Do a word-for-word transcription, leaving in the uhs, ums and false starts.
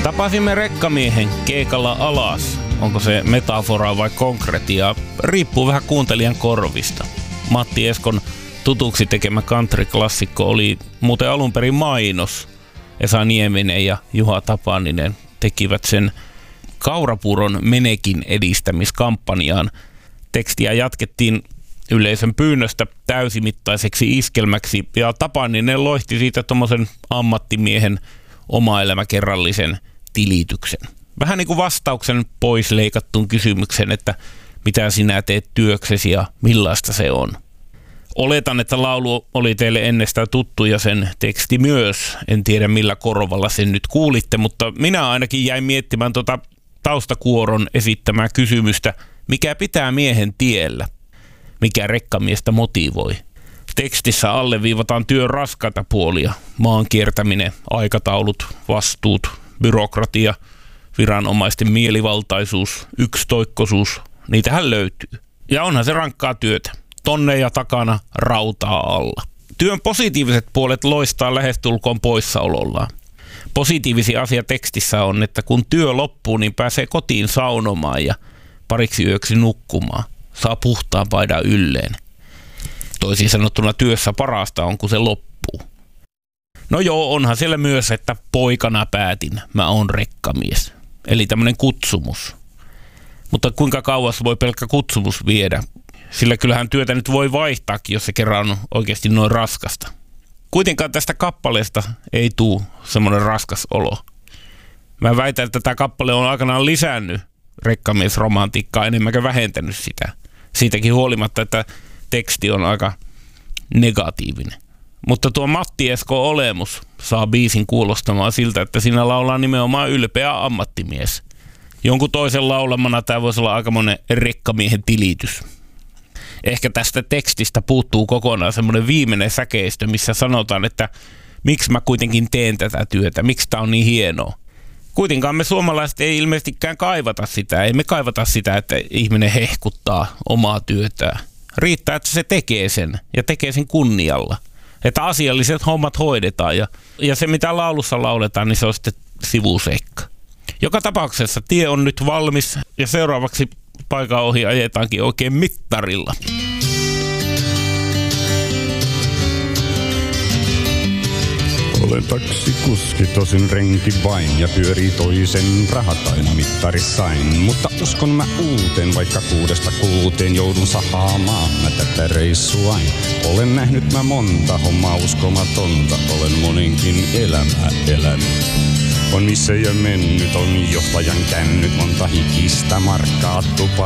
Tapasimme rekkamiehen keikalla alas. Onko se metaforaa vai konkretiaa? Riippuu vähän kuuntelijan korvista. Matti Eskon tutuksi tekemä country-klassikko oli muuten alun perin mainos. Esa Nieminen ja Juha Tapaninen tekivät sen kaurapuuron menekin edistämiskampanjaan. Tekstiä jatkettiin yleisön pyynnöstä täysimittaiseksi iskelmäksi ja Tapaninen loihti siitä tommosen ammattimiehen oma-elämäkerrallisen tilityksen. Vähän niin kuin vastauksen pois leikattuun kysymykseen, että mitä sinä teet työksesi ja millaista se on. Oletan, että laulu oli teille ennestään tuttu ja sen teksti myös. En tiedä millä korvalla sen nyt kuulitte, mutta minä ainakin jäin miettimään tuota taustakuoron esittämää kysymystä, mikä pitää miehen tiellä, mikä rekkamiestä motivoi. Tekstissä alleviivataan työn raskaita puolia, maan kiertäminen, aikataulut, vastuut, byrokratia, viranomaisten mielivaltaisuus, yksitoikkoisuus, niitähän löytyy. Ja onhan se rankkaa työtä, tonneja takana, rautaa alla. Työn positiiviset puolet loistaa lähestulkoon poissaolollaan. Positiivisia asia tekstissä on, että kun työ loppuu, niin pääsee kotiin saunomaan ja pariksi yöksi nukkumaan. Saa puhtaan paidan ylleen. Toisin sanottuna työssä parasta on, kun se loppuu. No joo, onhan siellä myös, että poikana päätin, mä oon rekkamies. Eli tämmönen kutsumus. Mutta kuinka kauas voi pelkkä kutsumus viedä? Sillä kyllähän työtä nyt voi vaihtaakin, jos se kerran on oikeasti noin raskasta. Kuitenkaan tästä kappaleesta ei tule semmoinen raskas olo. Mä väitän, että tämä kappale on aikanaan lisännyt rekkamiesromantiikkaa enemmänkä vähentänyt sitä. Siitäkin huolimatta, että teksti on aika negatiivinen. Mutta tuo Matti Esko olemus saa biisin kuulostamaan siltä, että siinä laulaa nimenomaan ylpeä ammattimies. Jonkun toisen laulamana tämä voisi olla aikamoinen rekkamiehen tilitys. Ehkä tästä tekstistä puuttuu kokonaan semmoinen viimeinen säkeistö, missä sanotaan, että miksi mä kuitenkin teen tätä työtä, miksi tää on niin hienoa. Kuitenkaan me suomalaiset ei ilmeisestikään kaivata sitä, ei me kaivata sitä, että ihminen hehkuttaa omaa työtään. Riittää, että se tekee sen ja tekee sen kunnialla. Että asialliset hommat hoidetaan ja, ja se mitä laulussa lauletaan, niin se on sitten sivuseikka. Joka tapauksessa tie on nyt valmis ja seuraavaksi paikan ohi ajetaankin oikein mittarilla. Olen taksikuski, tosin renki vain, ja pyörii toisen rahatain mittarissain. Mutta uskon mä uuteen, vaikka kuudesta kuuteen joudun sahaamaan mä tätä reissuain. Olen nähnyt mä monta hommaa uskomatonta, olen monenkin elämää elänyt. On missä ja mennyt, on johtajan kännyt, monta hikistä markkaa tupa.